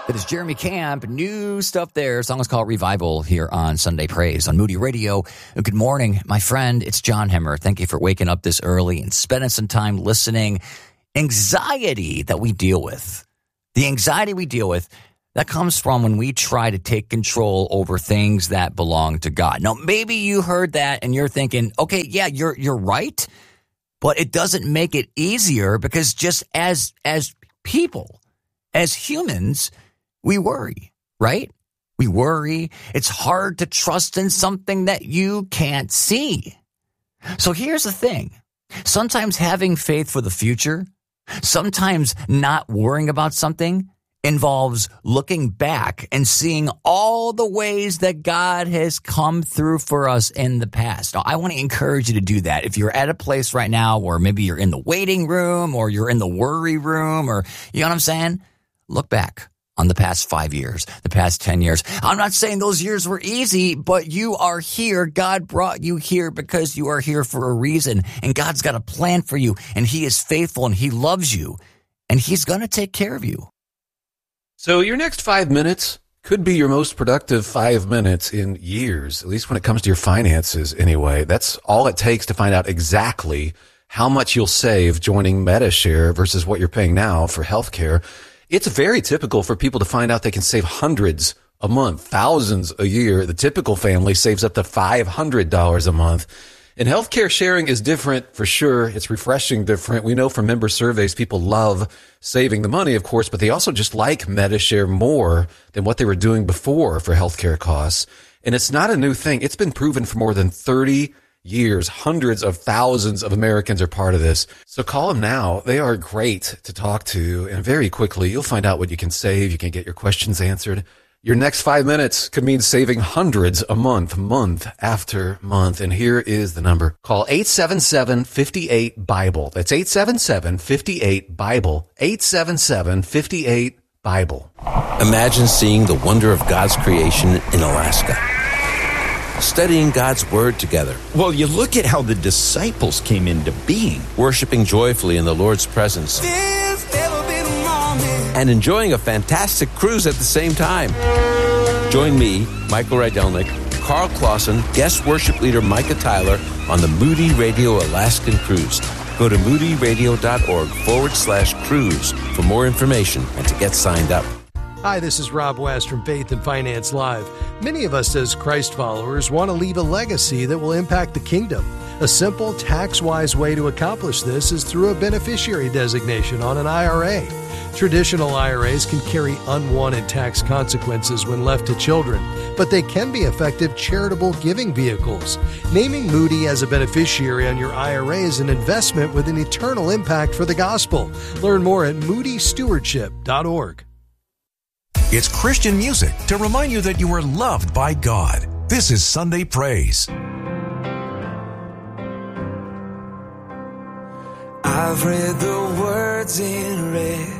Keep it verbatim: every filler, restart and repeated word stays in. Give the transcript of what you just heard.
It is Jeremy Camp. New stuff there. The song is called Revival here on Sunday Praise on Moody Radio. Good morning, my friend. It's John Hemmer. Thank you for waking up this early and spending some time listening. Anxiety that we deal with, the anxiety we deal with, that comes from when we try to take control over things that belong to God. Now, maybe you heard that and you're thinking, okay, yeah, you're you're right, but it doesn't make it easier because just as as people, as humans, we worry, right? We worry. It's hard to trust in something that you can't see. So here's the thing. Sometimes having faith for the future, sometimes not worrying about something involves looking back and seeing all the ways that God has come through for us in the past. Now, I want to encourage you to do that. If you're at a place right now, or maybe you're in the waiting room, or you're in the worry room, or you know what I'm saying? Look back on the past five years, the past ten years. I'm not saying those years were easy, but you are here. God brought you here because you are here for a reason. And God's got a plan for you. And he is faithful and he loves you. And he's going to take care of you. So your next five minutes could be your most productive five minutes in years, at least when it comes to your finances anyway. That's all it takes to find out exactly how much you'll save joining Medi-Share versus what you're paying now for healthcare. It's very typical for people to find out they can save hundreds a month, thousands a year. The typical family saves up to five hundred dollars a month. And healthcare sharing is different for sure. It's refreshing different. We know from member surveys, people love saving the money, of course, but they also just like Medi-Share more than what they were doing before for healthcare costs. And it's not a new thing. It's been proven for more than thirty years. Hundreds of thousands of Americans are part of this. So call them now. They are great to talk to. And very quickly, you'll find out what you can save. You can get your questions answered. Your next five minutes could mean saving hundreds a month, month after month. And here is the number. Call eight seven seven, five eight, BIBLE. That's eight seven seven, five eight, BIBLE. eight seven seven, five eight, BIBLE. Imagine seeing the wonder of God's creation in Alaska. Studying God's Word together. Well, you look at how the disciples came into being. Worshiping joyfully in the Lord's presence. There's never been a moment. And enjoying a fantastic cruise at the same time. Join me, Michael Rydelnik, Carl Clausen, guest worship leader Micah Tyler on the Moody Radio Alaskan Cruise. Go to moodyradio.org forward slash cruise for more information and to get signed up. Hi, this is Rob West from Faith and Finance Live. Many of us as Christ followers want to leave a legacy that will impact the kingdom. A simple, tax-wise way to accomplish this is through a beneficiary designation on an I R A. Traditional I R As can carry unwanted tax consequences when left to children, but they can be effective charitable giving vehicles. Naming Moody as a beneficiary on your I R A is an investment with an eternal impact for the gospel. Learn more at moody stewardship dot org. It's Christian music to remind you that you are loved by God. This is Sunday Praise. I've read the words in red